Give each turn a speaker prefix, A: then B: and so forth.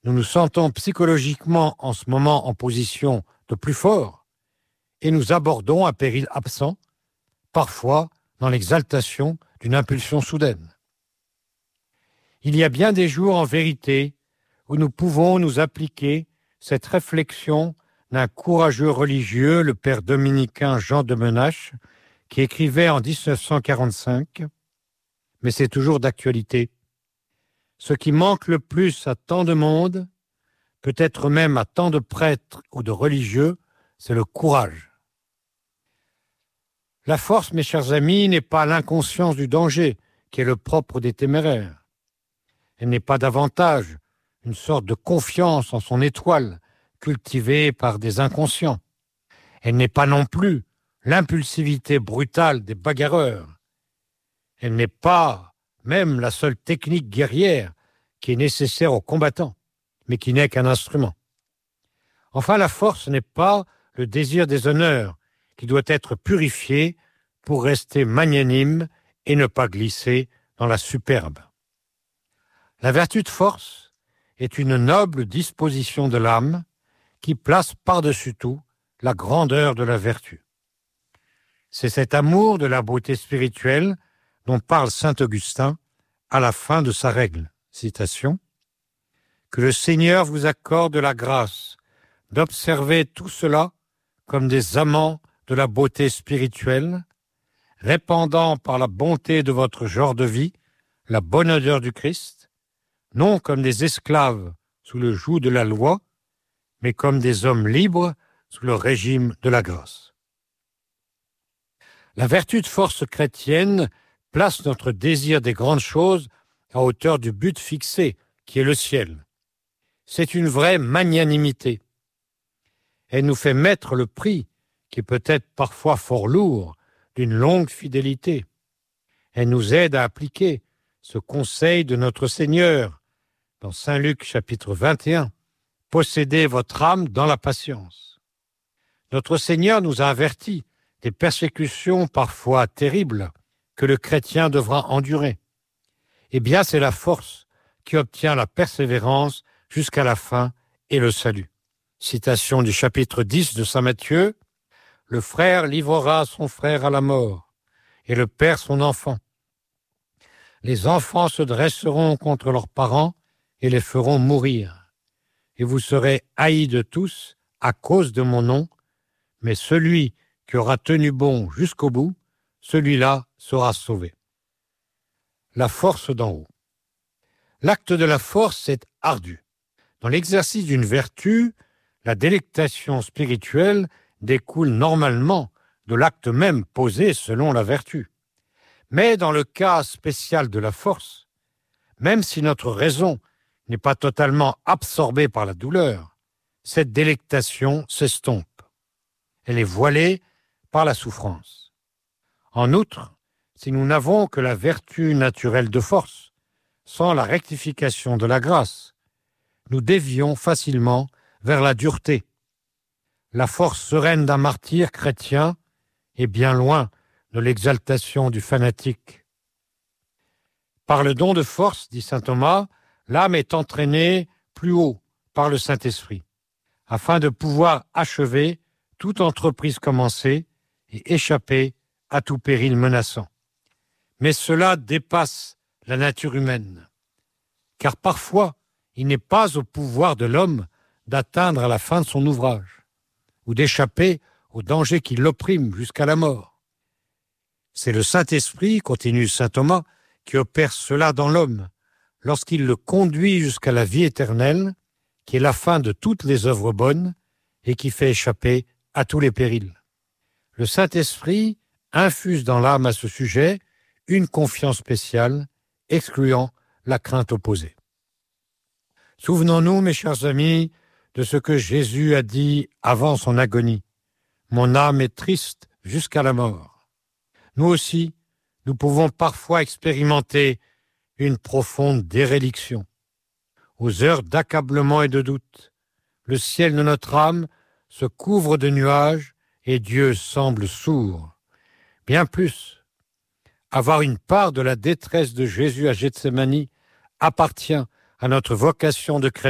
A: Nous nous sentons psychologiquement en ce moment en position de plus fort et nous abordons un péril absent, parfois dans l'exaltation d'une impulsion soudaine. Il y a bien des jours en vérité où nous pouvons nous appliquer cette réflexion d'un courageux religieux, le père dominicain Jean de Menache, qui écrivait en 1945, mais c'est toujours d'actualité. Ce qui manque le plus à tant de monde, peut-être même à tant de prêtres ou de religieux, c'est le courage. La force, mes chers amis, n'est pas l'inconscience du danger, qui est le propre des téméraires. Elle n'est pas davantage une sorte de confiance en son étoile, cultivée par des inconscients. Elle n'est pas non plus l'impulsivité brutale des bagarreurs. Elle n'est pas même la seule technique guerrière qui est nécessaire aux combattants, mais qui n'est qu'un instrument. Enfin, la force n'est pas le désir des honneurs, qui doit être purifié pour rester magnanime et ne pas glisser dans la superbe. La vertu de force est une noble disposition de l'âme qui place par-dessus tout la grandeur de la vertu. C'est cet amour de la beauté spirituelle dont parle saint Augustin à la fin de sa règle. Citation. « Que le Seigneur vous accorde la grâce d'observer tout cela comme des amants de la beauté spirituelle, répandant par la bonté de votre genre de vie la bonne odeur du Christ, non comme des esclaves sous le joug de la loi, mais comme des hommes libres sous le régime de la grâce. » La vertu de force chrétienne place notre désir des grandes choses à hauteur du but fixé, qui est le ciel. C'est une vraie magnanimité. Elle nous fait mettre le prix, qui peut être parfois fort lourd, d'une longue fidélité. Elle nous aide à appliquer ce conseil de notre Seigneur dans Saint Luc chapitre 21. Possédez votre âme dans la patience. Notre Seigneur nous a avertis des persécutions parfois terribles que le chrétien devra endurer. Eh bien, c'est la force qui obtient la persévérance jusqu'à la fin et le salut. Citation du chapitre 10 de saint Matthieu. « Le frère livrera son frère à la mort, et le père son enfant. Les enfants se dresseront contre leurs parents et les feront mourir. Et vous serez haïs de tous à cause de mon nom, mais celui qui aura tenu bon jusqu'au bout, celui-là sera sauvé. » La force d'en haut. L'acte de la force est ardu. Dans l'exercice d'une vertu, la délectation spirituelle découle normalement de l'acte même posé selon la vertu. Mais dans le cas spécial de la force, même si notre raison n'est pas totalement absorbée par la douleur, cette délectation s'estompe. Elle est voilée par la souffrance. En outre, si nous n'avons que la vertu naturelle de force, sans la rectification de la grâce, nous dévions facilement vers la dureté. La force sereine d'un martyr chrétien est bien loin de l'exaltation du fanatique. Par le don de force, dit saint Thomas, l'âme est entraînée plus haut par le Saint-Esprit, afin de pouvoir achever toute entreprise commencée et échapper à tout péril menaçant. Mais cela dépasse la nature humaine, car parfois, il n'est pas au pouvoir de l'homme d'atteindre à la fin de son ouvrage, ou d'échapper au danger qui l'opprime jusqu'à la mort. C'est le Saint-Esprit, continue saint Thomas, qui opère cela dans l'homme, lorsqu'il le conduit jusqu'à la vie éternelle, qui est la fin de toutes les œuvres bonnes, et qui fait échapper à tous les périls. Le Saint-Esprit infuse dans l'âme à ce sujet une confiance spéciale, excluant la crainte opposée. Souvenons-nous, mes chers amis, de ce que Jésus a dit avant son agonie. « Mon âme est triste jusqu'à la mort. » Nous aussi, nous pouvons parfois expérimenter une profonde déréliction. Aux heures d'accablement et de doute, le ciel de notre âme se couvre de nuages et Dieu semble sourd. Bien plus, avoir une part de la détresse de Jésus à Gethsémani appartient à notre vocation de chrétien